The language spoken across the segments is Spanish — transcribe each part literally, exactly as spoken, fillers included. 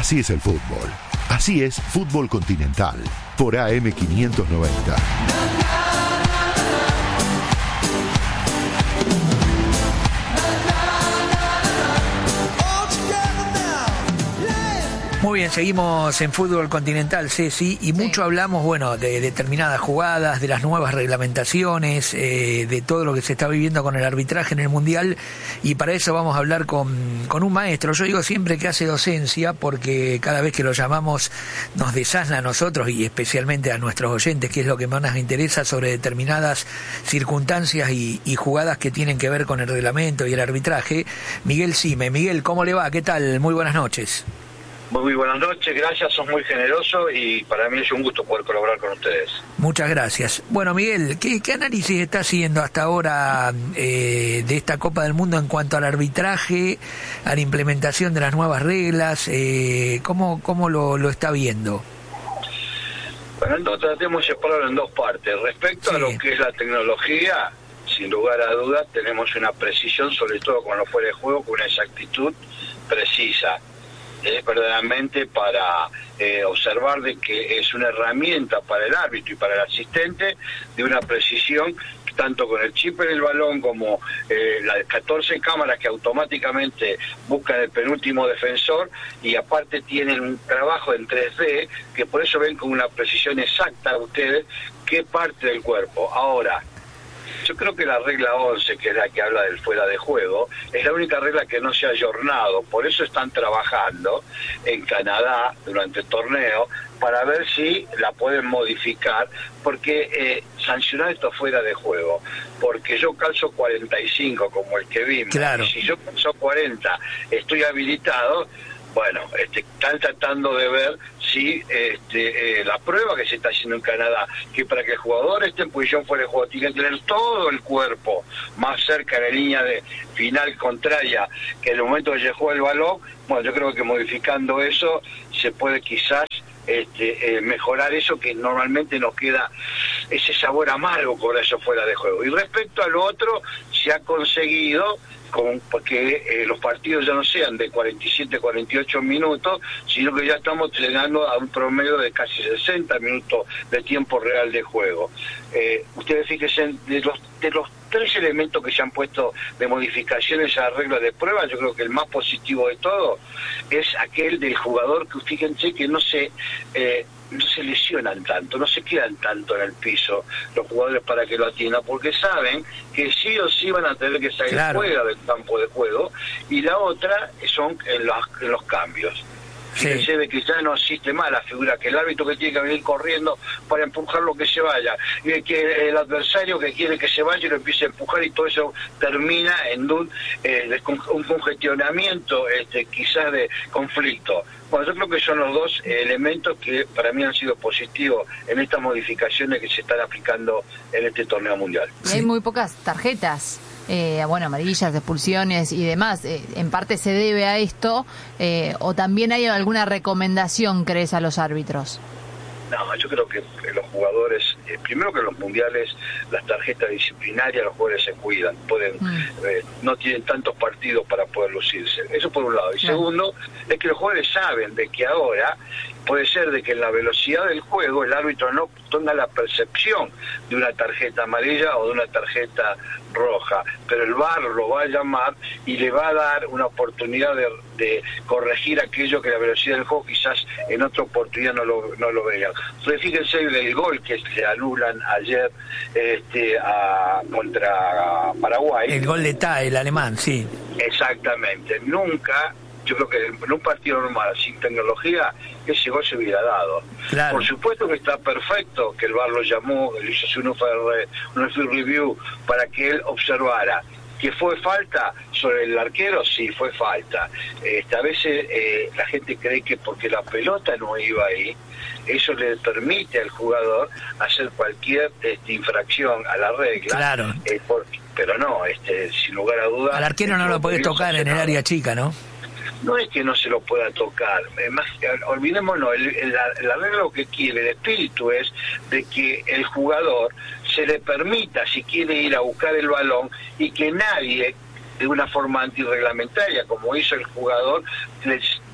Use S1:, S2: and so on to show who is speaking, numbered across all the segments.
S1: Así es el fútbol. Así es Fútbol Continental, por A M quinientos noventa.
S2: Muy bien, seguimos en Fútbol Continental, Ceci, y mucho sí. hablamos, bueno, de determinadas jugadas, de las nuevas reglamentaciones, eh, de todo lo que se está viviendo con el arbitraje en el Mundial, y para eso vamos a hablar con, con un maestro. Yo digo siempre que hace docencia, porque cada vez que lo llamamos nos desasna a nosotros, y especialmente a nuestros oyentes, que es lo que más nos interesa, sobre determinadas circunstancias y, y jugadas que tienen que ver con el reglamento y el arbitraje. Miguel Sime. Miguel, ¿cómo le va? ¿Qué tal? Muy buenas noches.
S3: Muy buenas noches, gracias, sos muy generoso y para mí es un gusto poder colaborar con ustedes.
S2: Muchas gracias. Bueno, Miguel, ¿qué, qué análisis está haciendo hasta ahora eh, de esta Copa del Mundo en cuanto al arbitraje, a la implementación de las nuevas reglas? Eh, ¿Cómo, cómo lo, lo está viendo?
S3: Bueno, entonces tratemos de separarlo en dos partes. Respecto sí. a lo que es la tecnología, sin lugar a dudas tenemos una precisión, sobre todo con lo fuera de juego, con una exactitud precisa. Es verdaderamente para eh, observar de que es una herramienta para el árbitro y para el asistente de una precisión, tanto con el chip en el balón como eh, las catorce cámaras que automáticamente buscan el penúltimo defensor, y aparte tienen un trabajo en tres D que por eso ven con una precisión exacta a ustedes qué parte del cuerpo. Ahora, yo creo que la regla once, que es la que habla del fuera de juego, es la única regla que no se ha ayornado. Por eso están trabajando en Canadá durante el torneo para ver si la pueden modificar, porque eh, sancionar esto fuera de juego, porque yo calzo cuarenta y cinco como el que vimos,
S2: claro.
S3: y si yo calzo cuarenta estoy habilitado. Bueno, este, están tratando de ver si este, eh, la prueba que se está haciendo en Canadá, que para que el jugador esté en posición fuera de juego tiene que tener todo el cuerpo más cerca de la línea de final contraria que en el momento que llegó el balón. Bueno, yo creo que modificando eso se puede quizás este, eh, mejorar eso, que normalmente nos queda ese sabor amargo con eso fuera de juego. Y respecto a lo otro, se ha conseguido con porque eh, los partidos ya no sean de cuarenta y siete, cuarenta y ocho minutos, sino que ya estamos llegando a un promedio de casi sesenta minutos de tiempo real de juego. Eh, ustedes fíjense, de los, de los tres elementos que se han puesto de modificaciones a la regla de prueba, yo creo que el más positivo de todo es aquel del jugador, que fíjense que no se... Eh, no se lesionan tanto, no se quedan tanto en el piso los jugadores para que lo atiendan, porque saben que sí o sí van a tener que salir claro. fuera del campo de juego. Y la otra son en los, en los cambios. Fíjense sí. de que ya no existe más la figura que el árbitro que tiene que venir corriendo para empujarlo que se vaya, y que el adversario que quiere que se vaya y lo empiece a empujar, y todo eso termina en un, eh, un congestionamiento este, quizás de conflicto. Bueno, yo creo que son los dos elementos que para mí han sido positivos en estas modificaciones que se están aplicando en este torneo mundial.
S4: Y hay muy pocas tarjetas. Eh, bueno, amarillas, expulsiones y demás, eh, en parte se debe a esto, eh, o también hay alguna recomendación, crees, a los árbitros.
S3: No, yo creo que los jugadores, eh, primero que en los mundiales, las tarjetas disciplinarias, los jugadores se cuidan, pueden, mm. eh, no tienen tantos partidos para poder lucirse. Eso por un lado. Y claro. segundo, es que los jugadores saben de que ahora puede ser de que en la velocidad del juego el árbitro no tenga la percepción de una tarjeta amarilla o de una tarjeta roja, pero el V A R lo va a llamar y le va a dar una oportunidad de, de corregir aquello que la velocidad del juego quizás en otra oportunidad no lo, no lo vean. Entonces fíjense el gol que se anulan ayer este, a, contra Paraguay.
S2: El gol de Ta, el alemán, sí.
S3: Exactamente. Nunca, yo creo que en un partido normal, sin tecnología, ese gol se hubiera dado. Claro. Por supuesto que está perfecto que el V A R lo llamó, le hizo un field review para que él observara. ¿Que fue falta sobre el arquero? Sí, fue falta. Este, a veces eh, la gente cree que porque la pelota no iba ahí, eso le permite al jugador hacer cualquier este, infracción a la regla.
S2: Claro.
S3: Eh, por, pero no, este, sin lugar a dudas...
S2: Al arquero no lo podés tocar en el área chica, ¿no?
S3: No es que no se lo pueda tocar, más, olvidémonos, el, el, la, la regla lo que quiere, el espíritu es de que el jugador se le permita, si quiere ir a buscar el balón, y que nadie, de una forma antirreglamentaria, como hizo el jugador, les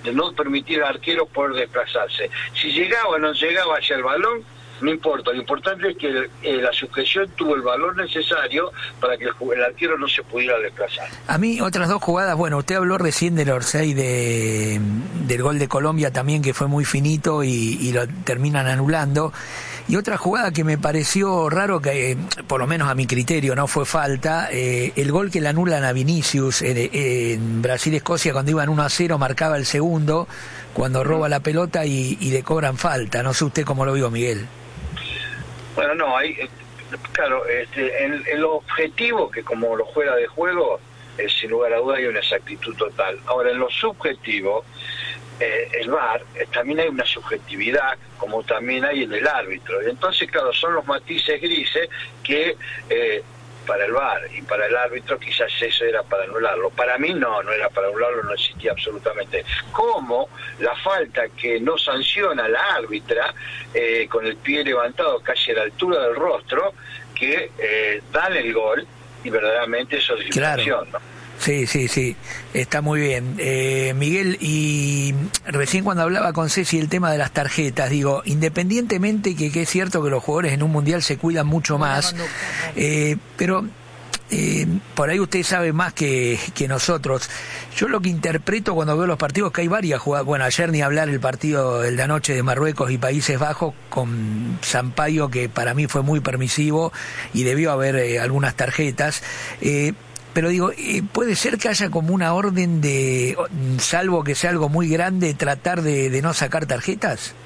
S3: de no permitir al arquero poder desplazarse. Si llegaba o no llegaba hacia el balón, no importa, lo importante es que eh, la sujeción tuvo el valor necesario para que el, el arquero no se pudiera desplazar.
S2: A mí otras dos jugadas, bueno, usted habló recién del Orsay de, del gol de Colombia también, que fue muy finito y, y lo terminan anulando. Y otra jugada que me pareció raro, que eh, por lo menos a mi criterio no fue falta, eh, el gol que le anulan a Vinicius eh, eh, en Brasil-Escocia cuando iban uno a cero, marcaba el segundo, cuando roba la pelota y, y le cobran falta. No sé usted cómo lo vio, Miguel.
S3: Bueno, no, hay, claro, este, en, en lo objetivo, que como lo fuera de juego, eh, sin lugar a duda hay una exactitud total. Ahora, en lo subjetivo, eh, el V A R, eh, también hay una subjetividad, como también hay en el árbitro. Y entonces, claro, son los matices grises que... Eh, para el V A R y para el árbitro quizás eso era para anularlo. Para mí no, no era para anularlo, no existía absolutamente. Como la falta que no sanciona la árbitra eh, con el pie levantado casi a la altura del rostro, que eh, dan el gol y verdaderamente eso es infracción, ¿no?
S2: Sí, sí, sí, está muy bien. Eh, Miguel, y recién cuando hablaba con Ceci el tema de las tarjetas, digo, independientemente que, que es cierto que los jugadores en un mundial se cuidan mucho más, eh, pero eh, por ahí usted sabe más que, que nosotros. Yo lo que interpreto cuando veo los partidos, que hay varias jugadas, bueno, ayer ni hablar el partido el de anoche de Marruecos y Países Bajos con Sampaio, que para mí fue muy permisivo y debió haber eh, algunas tarjetas, eh, pero digo, ¿puede ser que haya como una orden de, salvo que sea algo muy grande, tratar de, de no sacar tarjetas?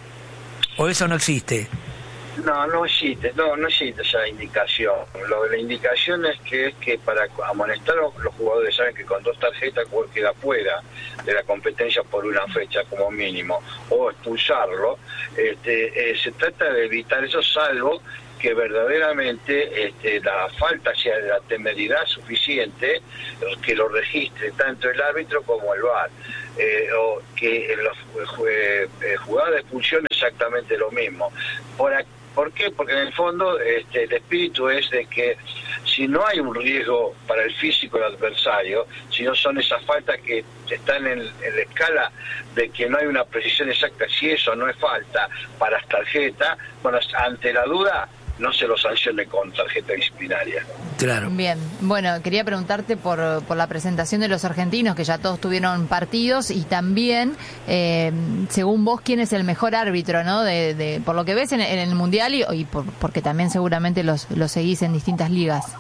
S2: ¿O eso no existe?
S3: No, no existe, no, no existe esa indicación. Lo de la indicación es que es que para amonestar a los jugadores, saben que con dos tarjetas el jugador queda fuera de la competencia por una fecha como mínimo, o expulsarlo, este, eh, se trata de evitar eso, salvo que verdaderamente este, la falta sea de la temeridad suficiente, que lo registre tanto el árbitro como el V A R, eh, o que en los eh, jugadas de expulsión exactamente lo mismo. Por, ¿Por qué? Porque en el fondo este, el espíritu es de que si no hay un riesgo para el físico del adversario, si no son esas faltas que están en, en la escala de que no hay una precisión exacta, si eso no es falta para tarjeta, bueno, ante la duda no se lo sancione con tarjeta disciplinaria.
S4: Claro. Bien, bueno, quería preguntarte por, por la presentación de los argentinos, que ya todos tuvieron partidos, y también, eh, según vos, ¿quién es el mejor árbitro, no? De, de por lo que ves en, en el Mundial y, y por, porque también seguramente los, los seguís en distintas ligas.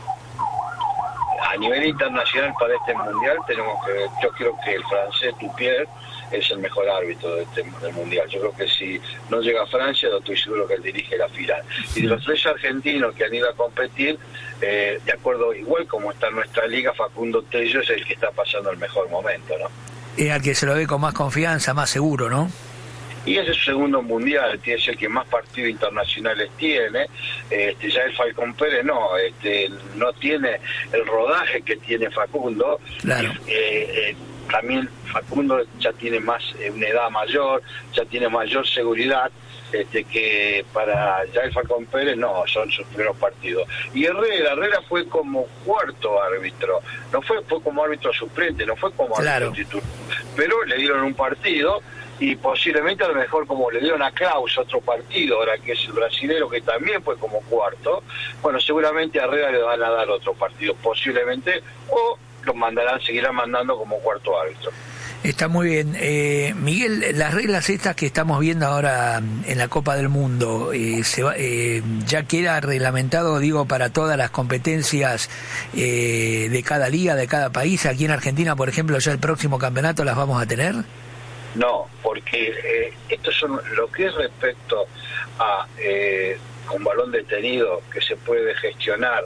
S3: A nivel internacional para este Mundial tenemos que, yo creo que el francés Dupier es el mejor árbitro de este, del Mundial. Yo creo que si no llega a Francia, no estoy seguro que él dirige la final. Y de los tres argentinos que han ido a competir, eh, de acuerdo, igual como está en nuestra liga, Facundo Tello es el que está pasando el mejor momento, ¿no?
S2: Es al que se lo ve con más confianza, más seguro, ¿no?
S3: Y ese es su segundo mundial, es el que más partidos internacionales tiene. Este, ya el Falcón Pérez no, este, no tiene el rodaje que tiene Facundo.
S2: Claro.
S3: Eh, eh, también Facundo ya tiene más eh, una edad mayor, ya tiene mayor seguridad, este, que para ya el Falcón Pérez no, son sus primeros partidos. Y Herrera, Herrera fue como cuarto árbitro, no fue, fue como árbitro suplente, no fue como
S2: claro.
S3: árbitro titular, pero le dieron un partido. Y posiblemente a lo mejor como le dieron a Klaus otro partido, ahora que es el brasilero, que también fue como cuarto, bueno, seguramente a Herrera le van a dar otro partido, posiblemente, o lo mandarán, seguirán mandando como cuarto árbitro.
S2: Está muy bien. Eh, Miguel, las reglas estas que estamos viendo ahora en la Copa del Mundo, eh, se va, eh, ¿ya queda reglamentado, digo, para todas las competencias eh, de cada liga, de cada país? Aquí en Argentina, por ejemplo, ya el próximo campeonato las vamos a tener.
S3: No, porque eh, esto es un, lo que es respecto a eh, un balón detenido que se puede gestionar,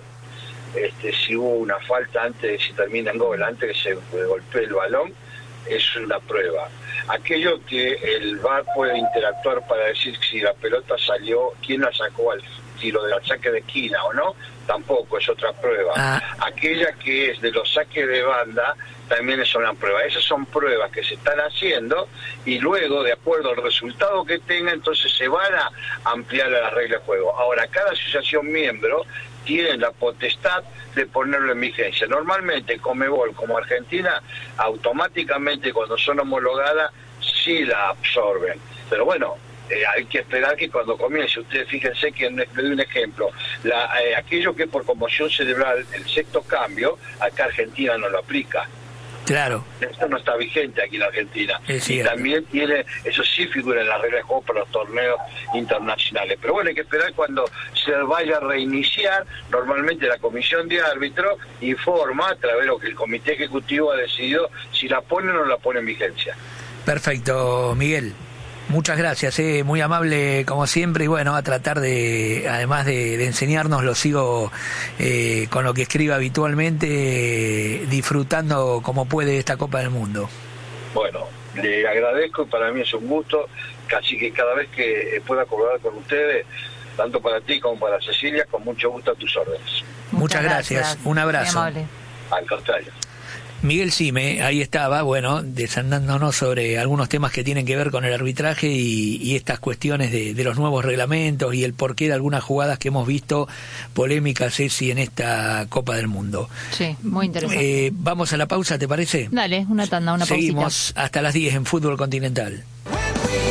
S3: este, si hubo una falta antes de si termina en gol, antes que se golpee el balón, es una prueba. Aquello que el V A R puede interactuar para decir si la pelota salió, quién la sacó al tiro del saque de esquina o no, tampoco es otra prueba. Ah. Aquella que es de los saques de banda también es una prueba. Esas son pruebas que se están haciendo y luego, de acuerdo al resultado que tenga, entonces se van a ampliar las reglas de juego. Ahora, cada asociación miembro tiene la potestad de ponerlo en vigencia. Normalmente, Conmebol como Argentina, automáticamente cuando son homologadas, sí la absorben. Pero bueno, eh, hay que esperar que cuando comience, ustedes fíjense que, le doy un ejemplo, la, eh, aquello que por conmoción cerebral, el sexto cambio, acá Argentina no lo aplica.
S2: Claro.
S3: Eso no está vigente aquí en Argentina.
S2: Es
S3: y
S2: cierto.
S3: también tiene, eso sí figura en las reglas de juego para los torneos internacionales. Pero bueno, hay que esperar cuando se vaya a reiniciar. Normalmente la comisión de árbitros informa a través de lo que el comité ejecutivo ha decidido si la pone o no la pone en vigencia.
S2: Perfecto, Miguel. Muchas gracias, eh, muy amable como siempre, y bueno, a tratar de, además de, de enseñarnos, lo sigo eh, con lo que escribe habitualmente, eh, disfrutando como puede esta Copa del Mundo.
S3: Bueno, le agradezco y para mí es un gusto, casi que cada vez que pueda colaborar con ustedes, tanto para ti como para Cecilia, con mucho gusto a tus órdenes.
S2: Muchas, Muchas gracias. gracias, un abrazo.
S3: Al contrario.
S2: Miguel Sime, ahí estaba, bueno, desandándonos sobre algunos temas que tienen que ver con el arbitraje y, y estas cuestiones de, de los nuevos reglamentos y el porqué de algunas jugadas que hemos visto polémicas, Ceci, en esta Copa del Mundo.
S4: Sí, muy interesante.
S2: Eh, vamos a la pausa, ¿te parece?
S4: Dale, una tanda, una pausita.
S2: Seguimos hasta las diez en Fútbol Continental.